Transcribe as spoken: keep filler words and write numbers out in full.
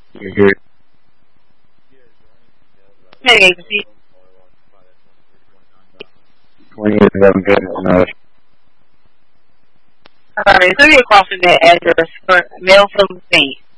You're here. Hey, agency. twenty-eight eleven good. No. Alright, so you're crossing that address for mail from me.